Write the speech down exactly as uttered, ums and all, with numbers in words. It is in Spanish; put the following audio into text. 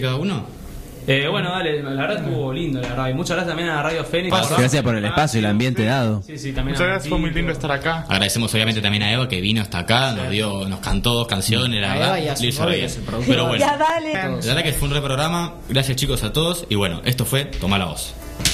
cada uno. Eh, bueno, dale, la verdad estuvo lindo, la verdad. Y muchas gracias también a Radio Fénix. Gracias por el espacio y el ambiente dado. Sí, sí, también Muchas gracias, fue muy lindo estar acá. Agradecemos obviamente también a Eva que vino hasta acá, nos dio, nos cantó dos canciones, la A verdad. Eva y a su lo hizo novio, bien. que es el productor. Pero bueno, Ya dale. la verdad que fue un re programa. Gracias chicos a todos. Y bueno, esto fue Toma la Voz.